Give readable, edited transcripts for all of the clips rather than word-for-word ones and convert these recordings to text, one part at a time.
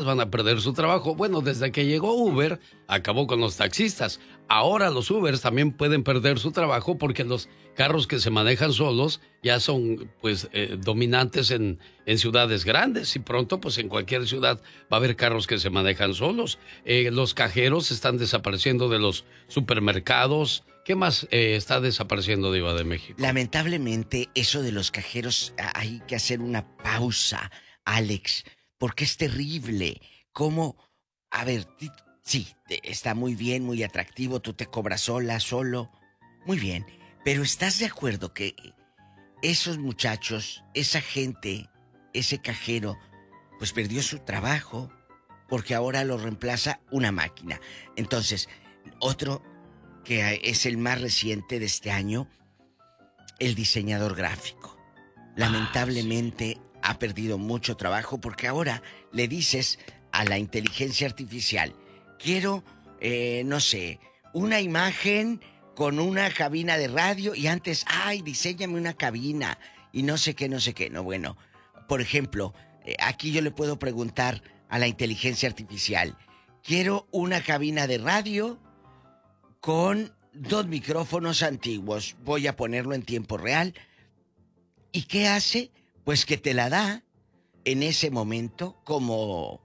van a perder su trabajo. Bueno, desde que llegó Uber, acabó con los taxistas. Ahora los Ubers también pueden perder su trabajo porque los carros que se manejan solos ya son, pues, dominantes en ciudades grandes. Y pronto, pues, en cualquier ciudad va a haber carros que se manejan solos. Los cajeros están desapareciendo de los supermercados. ¿Qué más está desapareciendo, Diva de México? Lamentablemente, eso de los cajeros, hay que hacer una pausa, Alex, porque es terrible. ¿Cómo? A ver, sí, está muy bien, muy atractivo, tú te cobras solo, muy bien. Pero ¿estás de acuerdo que esos muchachos, esa gente, ese cajero, pues perdió su trabajo porque ahora lo reemplaza una máquina? Entonces, otro que es el más reciente de este año, el diseñador gráfico. Lamentablemente ha perdido mucho trabajo porque ahora le dices a la inteligencia artificial, quiero, no sé, una imagen con una cabina de radio y antes, diséñame una cabina y no sé qué. No, bueno, por ejemplo, aquí yo le puedo preguntar a la inteligencia artificial, quiero una cabina de radio con 2 micrófonos antiguos. Voy a ponerlo en tiempo real. ¿Y qué hace? Pues que te la da en ese momento, como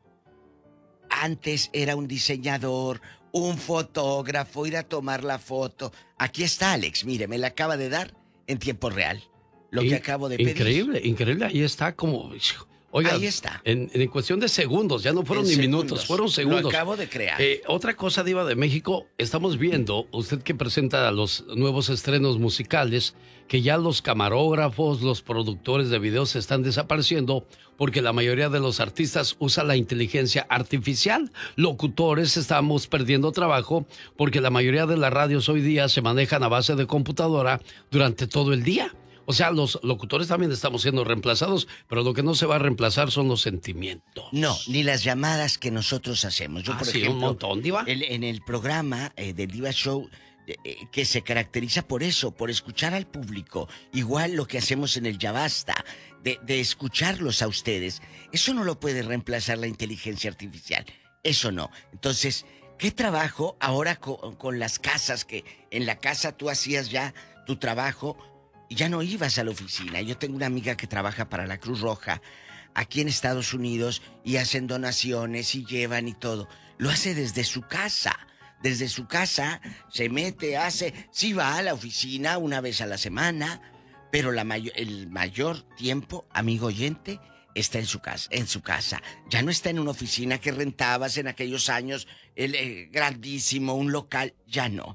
antes era un diseñador, un fotógrafo, ir a tomar la foto. Aquí está, Alex, mire, me la acaba de dar en tiempo real. Lo que acabo de pedir. Increíble, ahí está como... Oiga, ahí está. En cuestión de segundos, ya no fueron ni minutos, fueron segundos. Lo acabo de crear. Otra cosa, Diva de México, estamos viendo, usted que presenta los nuevos estrenos musicales, que ya los camarógrafos, los productores de videos se están desapareciendo porque la mayoría de los artistas usa la inteligencia artificial. Locutores estamos perdiendo trabajo porque la mayoría de las radios hoy día se manejan a base de computadora durante todo el día. O sea, los locutores también estamos siendo reemplazados, pero lo que no se va a reemplazar son los sentimientos. No, ni las llamadas que nosotros hacemos. Yo, por ejemplo, un montón, Diva. En el programa del Diva Show, que se caracteriza por eso, por escuchar al público. Igual lo que hacemos en el Ya Basta, de escucharlos a ustedes. Eso no lo puede reemplazar la inteligencia artificial. Eso no. Entonces, ¿qué trabajo ahora con las casas? Que en la casa tú hacías ya tu trabajo y ya no ibas a la oficina. Yo tengo una amiga que trabaja para la Cruz Roja aquí en Estados Unidos y hacen donaciones y llevan y todo. Lo hace desde su casa. Desde su casa se mete, sí va a la oficina una vez a la semana, pero el mayor tiempo, amigo oyente, está en su casa. Ya no está en una oficina que rentabas en aquellos años, grandísimo, un local, ya no.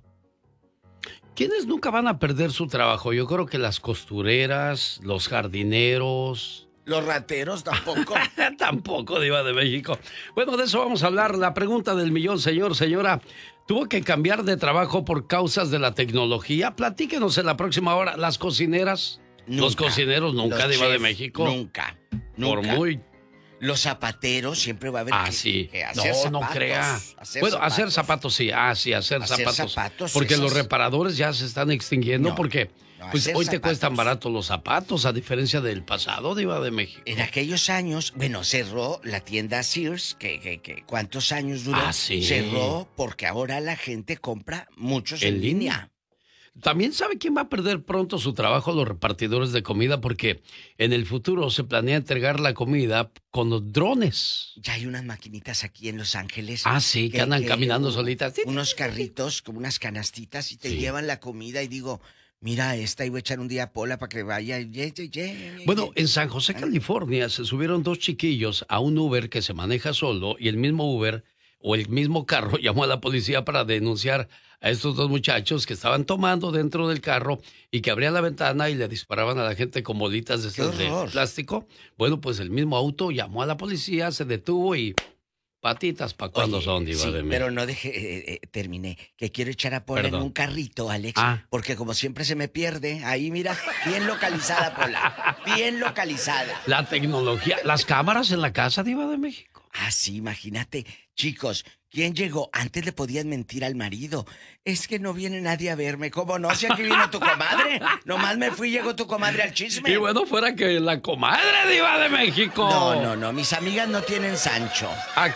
¿Quiénes nunca van a perder su trabajo? Yo creo que las costureras, los jardineros. Los rateros tampoco. Tampoco, Diva de México. Bueno, de eso vamos a hablar. La pregunta del millón, señora. ¿Tuvo que cambiar de trabajo por causas de la tecnología? Platíquenos en la próxima hora. ¿Las cocineras? Nunca. Los cocineros nunca, Los Diva chefs, de México. Nunca. Por muy... Los zapateros siempre va a haber sí. que hacer zapatos. No crea. Hacer zapatos, sí. Hacer zapatos. Porque esas... los reparadores ya se están extinguiendo porque pues hoy zapatos. te cuestan barato los zapatos, a diferencia del pasado, Diva de México. En aquellos años, cerró la tienda Sears, que ¿cuántos años duró? Sí. Cerró porque ahora la gente compra muchos en línea. También sabe quién va a perder pronto su trabajo, los repartidores de comida, porque en el futuro se planea entregar la comida con los drones. Ya hay unas maquinitas aquí en Los Ángeles. Sí, que andan caminando solitas. Unos carritos como unas canastitas y te llevan la comida y digo, mira esta, y voy a echar un día a Pola para que vaya. Bueno, en San José, California, se subieron 2 chiquillos a un Uber que se maneja solo y el mismo Uber o el mismo carro llamó a la policía para denunciar a estos 2 muchachos que estaban tomando dentro del carro y que abrían la ventana y le disparaban a la gente con bolitas de plástico. Bueno, pues el mismo auto llamó a la policía, se detuvo y patitas para cuando son, Diva de México. Pero no terminé, que quiero echar a Pola en un carrito, Alex, porque como siempre se me pierde, ahí mira, bien localizada Pola, bien localizada. La tecnología, las cámaras en la casa, Diva de México. Sí, imagínate. Chicos, ¿quién llegó? Antes le podían mentir al marido. Es que no viene nadie a verme. ¿Cómo no? Si aquí vino tu comadre. Nomás me fui y llegó tu comadre al chisme. Y bueno, fuera que la comadre, Diva de México. No. Mis amigas no tienen Sancho.